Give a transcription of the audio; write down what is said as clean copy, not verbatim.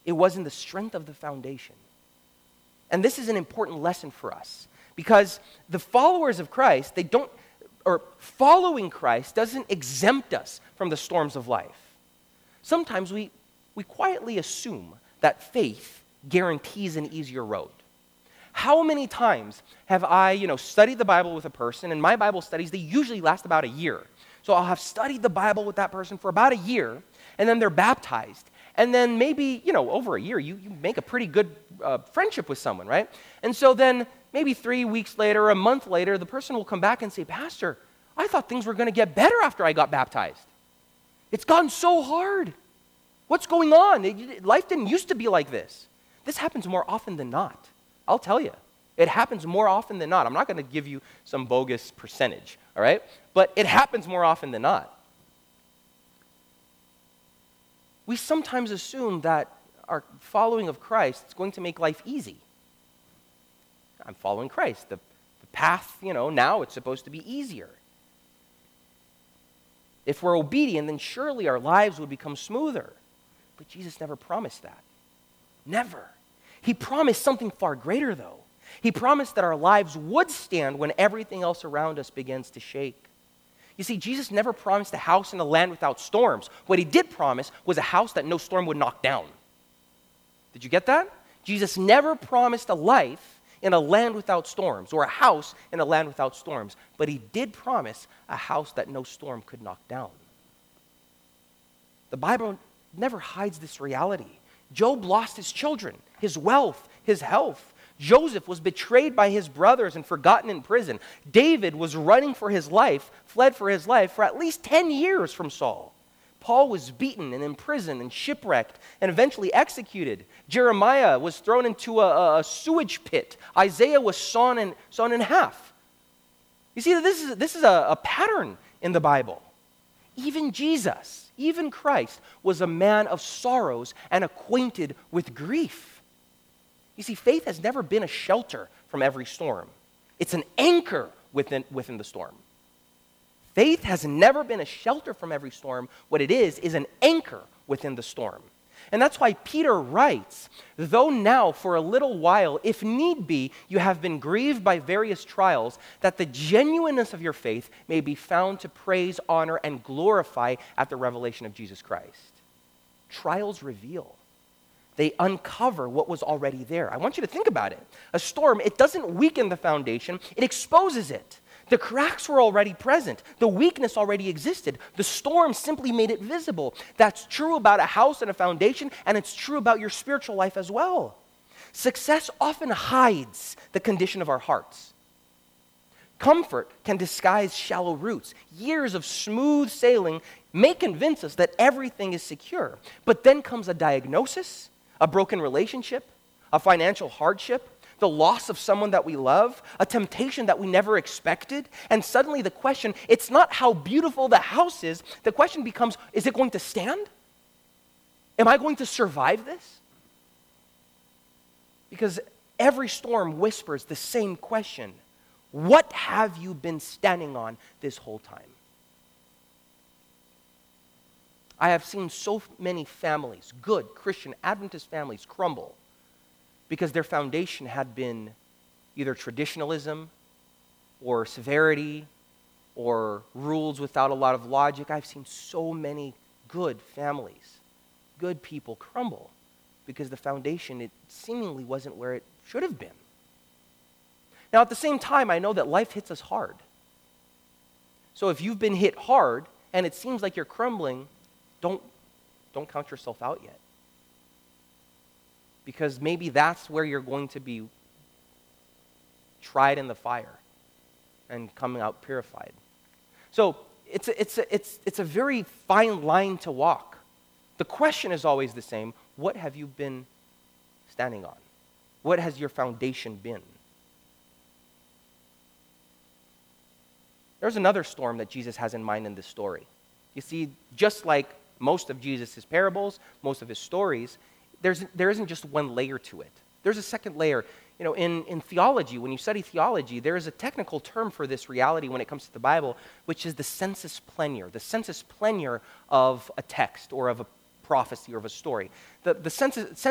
It was in the strength of the foundation. And this is an important lesson for us because the followers of Christ, following Christ doesn't exempt us from the storms of life. Sometimes we quietly assume that faith guarantees an easier road. How many times have I, studied the Bible with a person, and my Bible studies, they usually last about a year. So I'll have studied the Bible with that person for about a year, and then they're baptized. And then maybe, over a year, you make a pretty good friendship with someone, right? And so then maybe 3 weeks later, a month later, the person will come back and say, Pastor, I thought things were going to get better after I got baptized. It's gotten so hard. What's going on? Life didn't used to be like this. This happens more often than not. I'll tell you. It happens more often than not. I'm not going to give you some bogus percentage, all right? But it happens more often than not. We sometimes assume that our following of Christ is going to make life easy. I'm following Christ. The path, now it's supposed to be easier. If we're obedient, then surely our lives would become smoother. But Jesus never promised that. Never. He promised something far greater, though. He promised that our lives would stand when everything else around us begins to shake. You see, Jesus never promised a house in a land without storms. What he did promise was a house that no storm would knock down. Did you get that? Jesus never promised a life in a land without storms or a house in a land without storms, but he did promise a house that no storm could knock down. The Bible never hides this reality. Job lost his children, his wealth, his health. Joseph was betrayed by his brothers and forgotten in prison. David was running for his life, fled for his life for at least 10 years from Saul. Paul was beaten and imprisoned and shipwrecked and eventually executed. Jeremiah was thrown into a sewage pit. Isaiah was sawn in half. You see, this is a pattern in the Bible. Even Jesus, even Christ, was a man of sorrows and acquainted with grief. You see, faith has never been a shelter from every storm. It's an anchor within the storm. Faith has never been a shelter from every storm. What it is an anchor within the storm. And that's why Peter writes, though now for a little while, if need be, you have been grieved by various trials, that the genuineness of your faith may be found to praise, honor, and glorify at the revelation of Jesus Christ. Trials reveal. They uncover what was already there. I want you to think about it. A storm, it doesn't weaken the foundation, it exposes it. The cracks were already present. The weakness already existed. The storm simply made it visible. That's true about a house and a foundation, and it's true about your spiritual life as well. Success often hides the condition of our hearts. Comfort can disguise shallow roots. Years of smooth sailing may convince us that everything is secure. But then comes a diagnosis, a broken relationship, a financial hardship, the loss of someone that we love, a temptation that we never expected, and suddenly the question, it's not how beautiful the house is, the question becomes, is it going to stand? Am I going to survive this? Because every storm whispers the same question, what have you been standing on this whole time? I have seen so many families, good Christian Adventist families, crumble because their foundation had been either traditionalism or severity or rules without a lot of logic. I've seen so many good families, good people crumble because the foundation, it seemingly wasn't where it should have been. Now, at the same time, I know that life hits us hard. So if you've been hit hard and it seems like you're crumbling, don't count yourself out yet. Because maybe that's where you're going to be tried in the fire and coming out purified. So it's a very fine line to walk. The question is always the same. What have you been standing on? What has your foundation been? There's another storm that Jesus has in mind in this story. You see, just like most of Jesus' parables, most of his stories, there isn't just one layer to it. There's a second layer. You know, in theology, when you study theology, there is a technical term for this reality when it comes to the Bible, which is the sensus plenior of a text or of a prophecy or of a story. The sensus